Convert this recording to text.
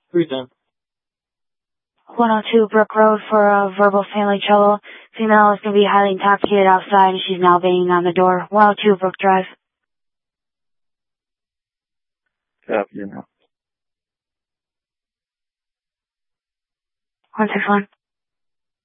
Who's in? 102 Brook Road for a verbal family trouble. Female is going to be highly intoxicated outside and she's now banging on the door. 102 Brook Drive. Copy now. 161.